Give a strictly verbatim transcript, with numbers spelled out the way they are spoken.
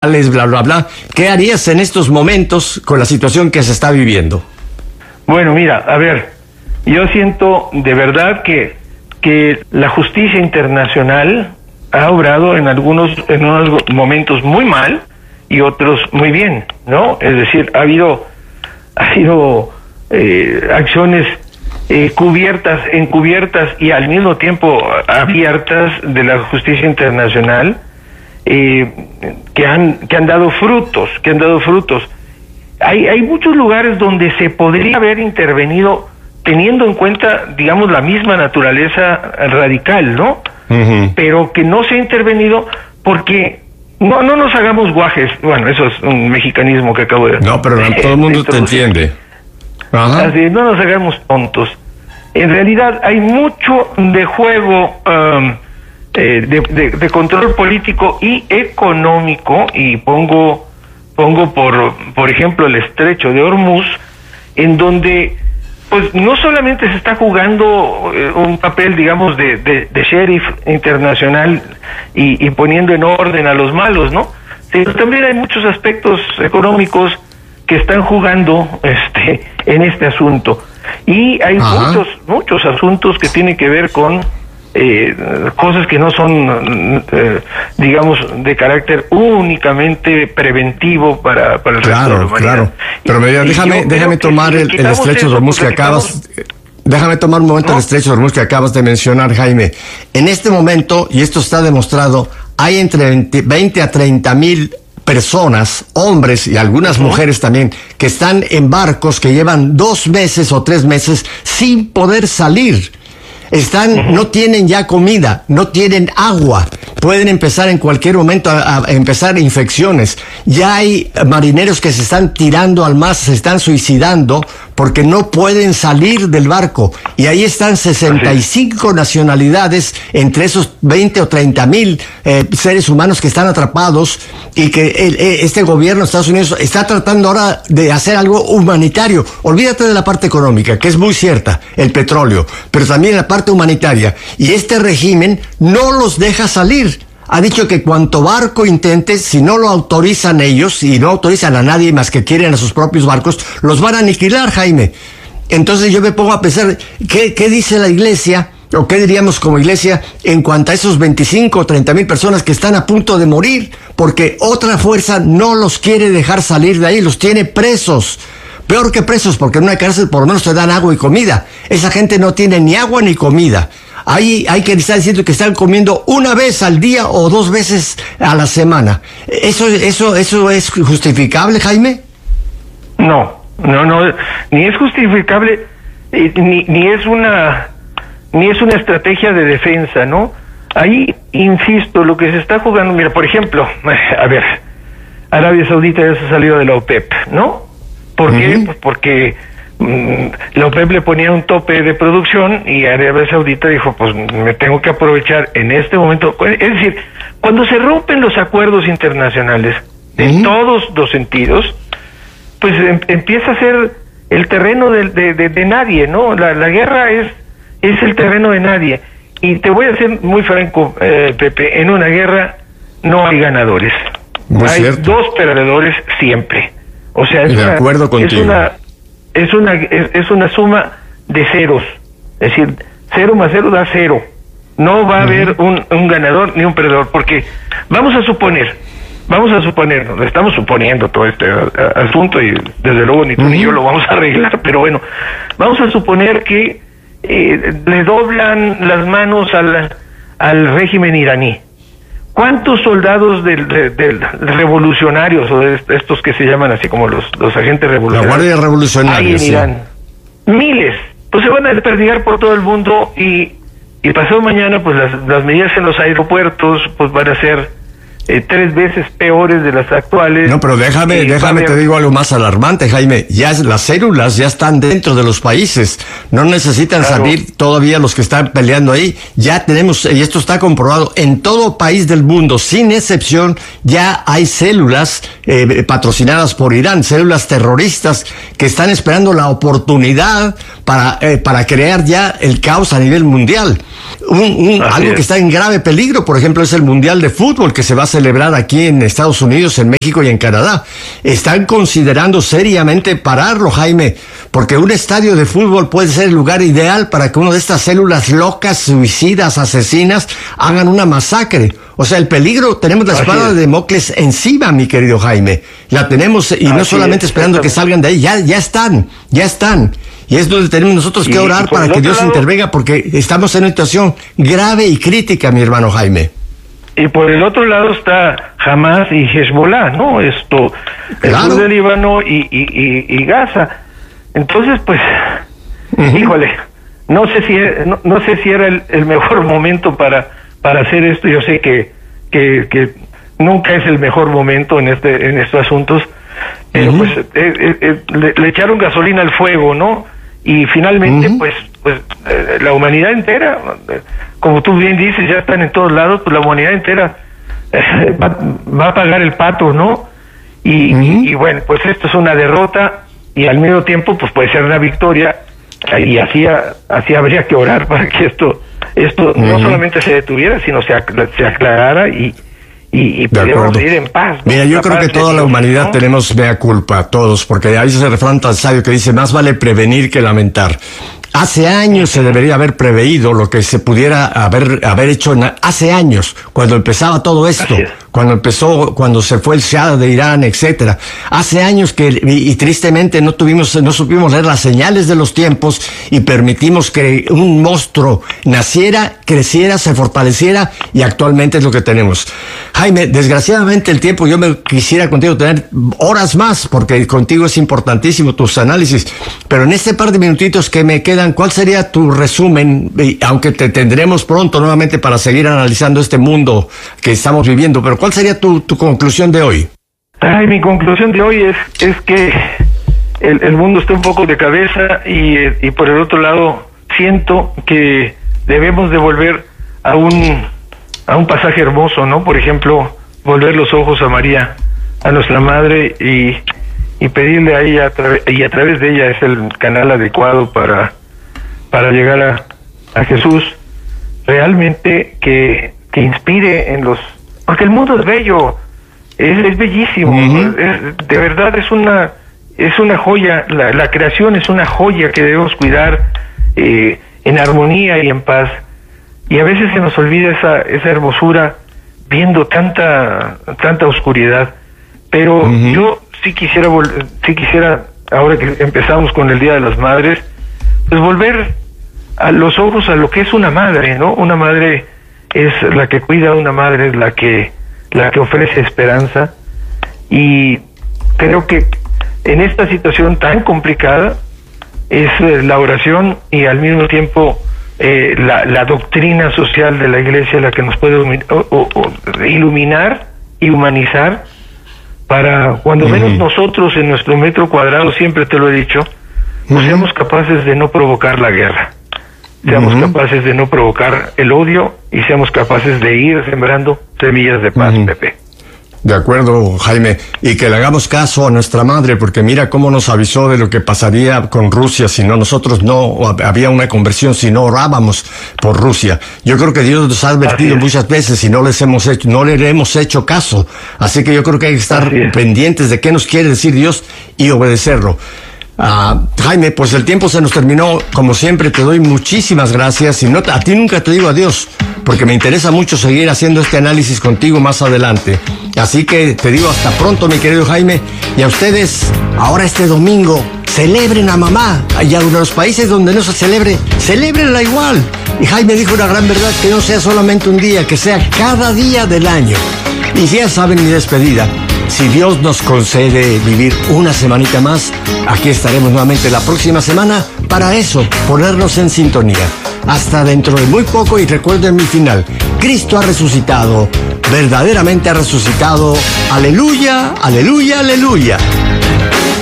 bla, bla, bla. ¿Qué harías en estos momentos con la situación que se está viviendo? Bueno, mira, a ver, yo siento de verdad que, que la justicia internacional ha obrado en algunos, en unos momentos muy mal y otros muy bien, ¿no? Es decir, ha habido, ha habido eh, acciones eh, cubiertas, encubiertas y al mismo tiempo abiertas de la justicia internacional eh, que han, que han dado frutos, que han dado frutos. Hay, hay muchos lugares donde se podría haber intervenido teniendo en cuenta, digamos, la misma naturaleza radical, ¿no? Uh-huh. Pero que no se ha intervenido porque no no nos hagamos guajes. Bueno, eso es un mexicanismo que acabo de... No, pero no, todo el mundo te entiende. Ajá. Así, no nos hagamos tontos. En realidad hay mucho de juego um, eh, de, de, de control político y económico, y pongo pongo por por ejemplo el estrecho de Hormuz, en donde pues no solamente se está jugando eh, un papel, digamos, de, de, de sheriff internacional y, y poniendo en orden a los malos, ¿no? Sino también hay muchos aspectos económicos que están jugando este en este asunto. Y hay Ajá. muchos muchos asuntos que tienen que ver con eh, cosas que no son, eh, digamos, de carácter únicamente preventivo para, para el claro, resto de la humanidad. Claro, pero mira, déjame, déjame tomar el, el estrecho de Hormuz que acabas... Déjame tomar un momento ¿No? el estrecho de Hormuz que acabas de mencionar, Jaime. En este momento, y esto está demostrado, hay entre veinte a treinta mil personas, hombres y algunas mujeres también, que están en barcos que llevan dos meses o tres meses sin poder salir. Están, uh-huh. no tienen ya comida, no tienen agua, pueden empezar en cualquier momento a, a empezar infecciones. Ya hay marineros que se están tirando al mar, se están suicidando porque no pueden salir del barco. Y ahí están sesenta y cinco nacionalidades entre esos veinte o treinta mil eh, seres humanos que están atrapados, y que el, este gobierno de Estados Unidos está tratando ahora de hacer algo humanitario. Olvídate de la parte económica, que es muy cierta, el petróleo, pero también la parte humanitaria. Y este régimen no los deja salir. Ha dicho que cuanto barco intente, si no lo autorizan ellos, y no autorizan a nadie más que quieren a sus propios barcos, los van a aniquilar, Jaime. Entonces yo me pongo a pensar, ¿qué, qué dice la iglesia? ¿O qué diríamos como iglesia en cuanto a esos veinticinco o treinta mil personas que están a punto de morir? Porque otra fuerza no los quiere dejar salir de ahí, los tiene presos. Peor que presos, porque en una cárcel por lo menos te dan agua y comida. Esa gente no tiene ni agua ni comida. Hay, hay que estar diciendo que están comiendo una vez al día o dos veces a la semana. ¿Eso, eso, eso es justificable, Jaime? No, no, no, ni es justificable, ni, ni es una, ni es una estrategia de defensa, ¿no? Ahí, insisto, lo que se está jugando, mira, por ejemplo, a ver, Arabia Saudita ya se ha salido de la OPEP, ¿no? ¿Por qué? Uh-huh. Pues porque mmm, la OPEP le ponía un tope de producción y Arabia Saudita dijo, pues me tengo que aprovechar en este momento. Es decir, cuando se rompen los acuerdos internacionales, uh-huh. en todos los sentidos, pues em, empieza a ser el terreno de, de, de, de nadie, ¿no? La, la guerra es, es el terreno de nadie. Y te voy a ser muy franco, eh, Pepe, en una guerra no hay ganadores. Muy hay cierto. dos perdedores siempre. O sea, es, de una, acuerdo contigo. es una es una es, es una suma de ceros. Es decir, cero más cero da cero. No va a uh-huh. haber un, un ganador ni un perdedor, porque vamos a suponer, vamos a suponer, estamos suponiendo todo este a, a, asunto, y desde luego ni tú uh-huh. ni yo lo vamos a arreglar, pero bueno, vamos a suponer que eh, le doblan las manos al, al régimen iraní. ¿Cuántos soldados del, del, del revolucionarios, o de estos que se llaman así como los, los agentes revolucionarios, la Guardia Revolucionaria, hay en Irán? Sí. Miles. Pues se van a desperdigar por todo el mundo, y, y pasado mañana, pues las, las medidas en los aeropuertos pues van a ser eh, tres veces peores de las actuales. No, pero déjame, eh, déjame haber... te digo algo más alarmante, Jaime. Ya es, las células ya están dentro de los países. No necesitan claro. salir todavía los que están peleando ahí. Ya tenemos, y esto está comprobado, en todo país del mundo, sin excepción, ya hay células eh, patrocinadas por Irán, células terroristas que están esperando la oportunidad para, eh, para crear ya el caos a nivel mundial. Un, un, algo es. que está en grave peligro, por ejemplo, es el Mundial de Fútbol que se va a hacer celebrar aquí en Estados Unidos, en México y en Canadá. Están considerando seriamente pararlo, Jaime, porque un estadio de fútbol puede ser el lugar ideal para que una de estas células locas, suicidas, asesinas, hagan una masacre. O sea, el peligro, tenemos la espada de Damocles encima, mi querido Jaime. La tenemos, y no solamente esperando que salgan de ahí, ya, ya están, ya están. Y es donde tenemos nosotros que orar para que Dios intervenga, porque estamos en una situación grave y crítica, mi hermano Jaime. Y por el otro lado está Hamas y Hezbollah, ¿no? Esto, el Claro. sur de Líbano y, y, y, y Gaza. Entonces, pues, uh-huh. híjole, no sé si no, no sé si era el, el mejor momento para para hacer esto. Yo sé que que, que nunca es el mejor momento en este en estos asuntos, pero uh-huh. pues eh, eh, le, le echaron gasolina al fuego, ¿no? Y finalmente, uh-huh. pues, pues eh, la humanidad entera, eh, como tú bien dices, ya están en todos lados, pues la humanidad entera eh, va, va a pagar el pato, ¿no? Y, uh-huh. y, y bueno, pues esto es una derrota, y al mismo tiempo, pues puede ser una victoria, y así, así habría que orar para que esto, esto uh-huh. no solamente se detuviera, sino se, se aclarara y y, y podemos ir en paz, ¿no? Mira, yo la creo que toda la humanidad, ¿no? Tenemos mea culpa, todos, porque hay ese refrán tan sabio que dice, más vale prevenir que lamentar. Hace años se debería haber preveído lo que se pudiera haber haber hecho en, hace años, cuando empezaba todo esto, cuando empezó, cuando se fue el Shah de Irán, etcétera. Hace años que, y, y tristemente no tuvimos, no supimos leer las señales de los tiempos y permitimos que un monstruo naciera, creciera, se fortaleciera, y actualmente es lo que tenemos. Jaime, desgraciadamente el tiempo, yo me quisiera contigo tener horas más, porque contigo es importantísimo tus análisis, pero en este par de minutitos que me quedan, ¿cuál sería tu resumen? Y aunque te tendremos pronto nuevamente para seguir analizando este mundo que estamos viviendo, pero ¿cuál sería tu, tu conclusión de hoy? Ay, mi conclusión de hoy es, es que el, el mundo está un poco de cabeza, y, y por el otro lado siento que debemos de volver a un, a un pasaje hermoso, ¿no? Por ejemplo, volver los ojos a María, a nuestra Madre, y, y pedirle a ella, a tra- y a través de ella es el canal adecuado para para llegar a, a Jesús, realmente que, que inspire en los... Porque el mundo es bello, es, es bellísimo, uh-huh. es, de verdad es una es una joya, la, la creación es una joya que debemos cuidar eh, en armonía y en paz, y a veces se nos olvida esa, esa hermosura viendo tanta tanta oscuridad, pero uh-huh. yo sí quisiera, vol- sí quisiera, ahora que empezamos con el Día de las Madres, pues volver a los ojos a lo que es una madre, ¿no? Una madre es la que cuida, una madre es la que la que ofrece esperanza, y creo que en esta situación tan complicada es eh, la oración y al mismo tiempo eh, la, la doctrina social de la Iglesia la que nos puede humi- o, o, o, iluminar y humanizar, para cuando uh-huh. menos nosotros en nuestro metro cuadrado, siempre te lo he dicho, pues uh-huh. seamos capaces de no provocar la guerra, seamos uh-huh. capaces de no provocar el odio, y seamos capaces de ir sembrando semillas de paz, uh-huh. Pepe. De acuerdo, Jaime, y que le hagamos caso a nuestra madre, porque mira cómo nos avisó de lo que pasaría con Rusia si no nosotros no había una conversión, si no orábamos por Rusia. Yo creo que Dios nos ha advertido muchas veces y no les hemos hecho, no le hemos hecho caso. Así que yo creo que hay que estar pendientes de qué nos quiere decir Dios y obedecerlo. Uh, Jaime, pues el tiempo se nos terminó. Como siempre, te doy muchísimas gracias. Y no, a ti nunca te digo adiós, porque me interesa mucho seguir haciendo este análisis contigo más adelante. Así que te digo hasta pronto, mi querido Jaime. Y a ustedes, ahora este domingo, celebren a mamá. Y a los países donde no se celebre, celébrenla igual. Y Jaime dijo una gran verdad, que no sea solamente un día, que sea cada día del año. Y ya saben mi despedida. Si Dios nos concede vivir una semanita más, aquí estaremos nuevamente la próxima semana para eso, ponernos en sintonía. Hasta dentro de muy poco, y recuerden mi final. Cristo ha resucitado, verdaderamente ha resucitado. Aleluya, aleluya, aleluya.